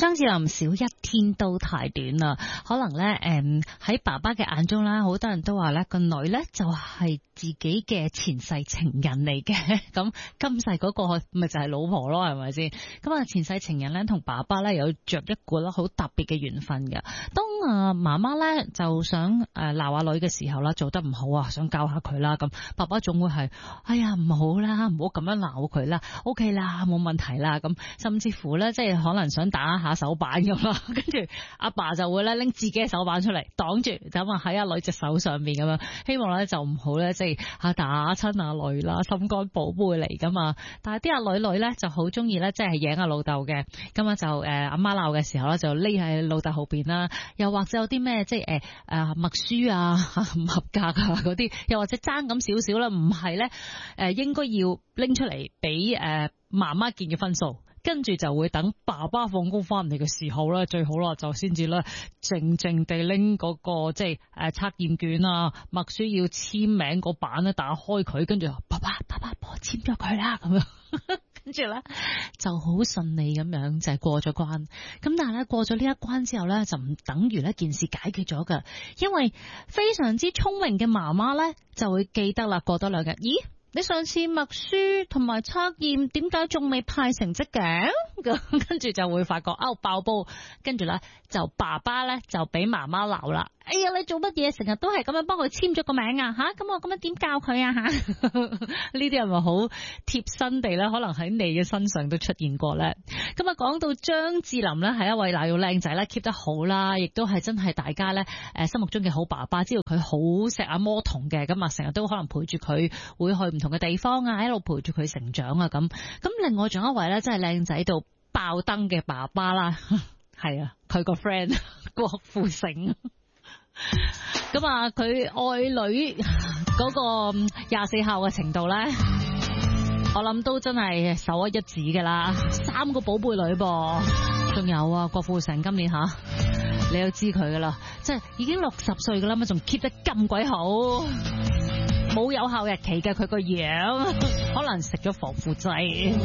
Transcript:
張智霖少一天都太短啦，可能咧喺爸爸嘅眼中啦，好多人都話咧個女咧就係自己嘅前世情人嚟嘅，咁今世嗰個咪就係老婆咯，係咪先？咁啊前世情人咧同爸爸咧有着一股好特別嘅緣分嘅。當媽媽咧就想鬧下女嘅時候啦，做得唔好啊，想教下佢啦，咁爸爸總會係哎呀唔好啦，唔好咁樣鬧佢啦 ，OK 啦，冇問題啦，咁甚至乎咧即係可能想打下手板咁啦，跟住阿爸就會咧拎自己嘅手板出嚟擋住，咁啊喺阿女隻手上面咁樣，希望咧就唔好咧即係打親阿女啦，心肝寶貝嚟噶嘛。但係啲阿女咧就好中意咧即係贏阿老豆嘅，咁啊就阿媽鬧嘅時候咧就匿喺老豆後邊啦，又或者有啲咩即係默書啊唔合格啊嗰啲，又或者爭咁少少啦，唔係咧應該要拎出嚟俾媽媽見嘅分數。跟住就會等爸爸放工翻嚟嘅時候咧，最好啦，就先至咧靜靜地拎嗰個即係測驗卷啊、默書要簽名嗰版咧打開佢，跟住爸爸幫我簽咗佢啦咁樣，跟住咧就好順利咁樣就係過咗關。咁但係咧過咗呢一關之後咧，就唔等於呢件事解決咗噶，因為非常之聰明嘅媽媽咧就會記得啦。過多2日，咦？你上次默書同埋測驗點解仲未派成績嘅？咁跟住就會發覺爆煲，跟住咧就爸爸咧就俾媽媽鬧啦。哎呀，你做乜嘢成日都係咁樣幫佢簽咗個名啊？吓，咁我咁樣點教佢啊？吓，呢啲係咪好貼身地咧？可能喺你嘅身上都出現過咧。咁啊，講到張智霖咧，係一位鬧要靚仔啦 ，keep 得好啦，亦都係真係大家咧心目中嘅好爸爸。知道佢好錫阿魔童嘅，咁啊成日都可能陪住佢，會去唔同嘅地方啊，一路陪住佢成長啊咁。咁另外仲有一位咧，真係靚仔到爆燈嘅爸爸啦，係啊，佢個 friend 郭富城。咁啊，佢愛女嗰個24孝嘅程度咧，我諗都真係首屈一指噶啦，3個寶貝女噃，仲有啊，郭富城今年你都知佢噶啦，即係已經60歲噶啦，咪仲 keep 得咁鬼好，冇有效日期嘅佢個樣，可能食咗防腐劑。